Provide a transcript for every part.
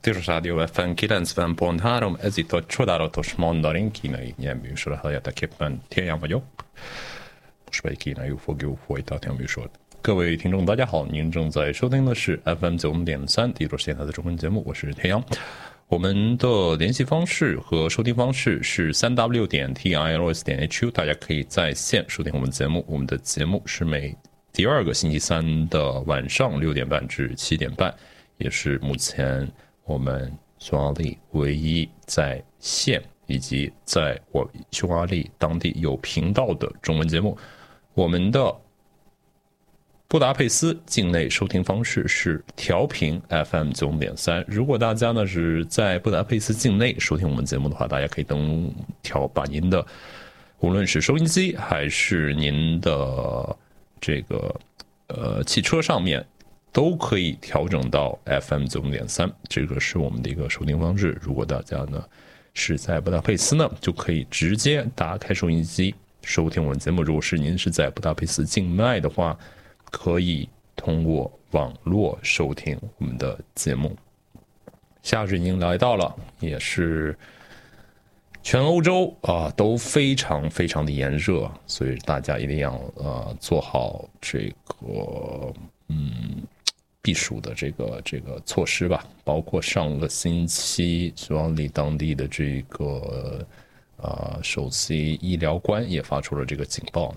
Tilos Rádió FM 90.3, ez itt a csodálatos mandarin kínai nyelvműsor, helyettképpen Tian vagyok. Most pedig kínaiul fogjuk folytatni a műsort。各位听众大家好，您正在收听的是 FM 95.3蒂洛电台的中文节目，我是天阳。我们的联系方式和收听方式是 3w.tilos.hu， 大家可以在线收听我们节目。我们的节目是每第二个星期三的晚上6点半至7点半，也是目前我们匈牙利唯一在线以及在我匈牙利当地有频道的中文节目。我们的布达佩斯境内收听方式是调频 FM 95.3。如果大家呢是在布达佩斯境内收听我们节目的话，大家可以把您的无论是收音机还是您的这个汽车上面都可以调整到 FM 95.3，这个是我们的一个收听方式。如果大家呢是在布达佩斯呢，就可以直接打开收音机收听我们节目。如果是您是在布达佩斯境外的话，可以通过网络收听我们的节目。夏日已经来到了，也是全欧洲都非常非常的炎热，所以大家一定要做好这个避暑的这个措施吧。包括上个星期匈牙利当地的这个首席医疗官也发出了这个警报，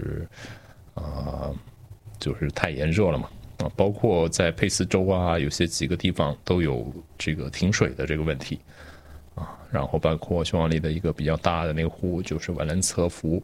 就是太炎热了嘛，包括在佩斯州有些几个地方都有这个停水的这个问题然后包括匈牙利的一个比较大的那个湖，就是瓦兰策湖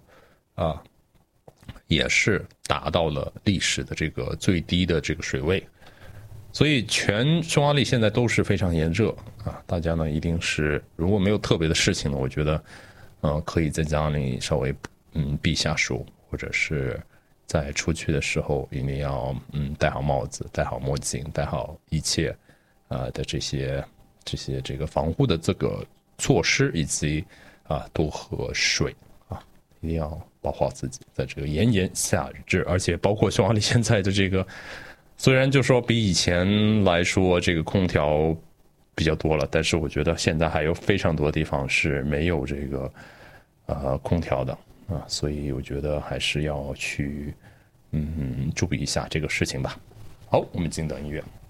也是达到了历史的这个最低的这个水位，所以全匈牙利现在都是非常炎热大家呢一定是如果没有特别的事情呢，我觉得可以在家里稍微避下暑，或者是在出去的时候一定要戴好帽子，戴好墨镜，戴好一切的这些这个防护的这个措施，以及多喝水一定要保护好自己，在这个炎夏日。而且包括匈牙利现在的这个，虽然就说比以前来说这个空调比较多了，但是我觉得现在还有非常多的地方是没有这个空调的所以我觉得还是要去注意一下这个事情吧。好，我们静等音乐。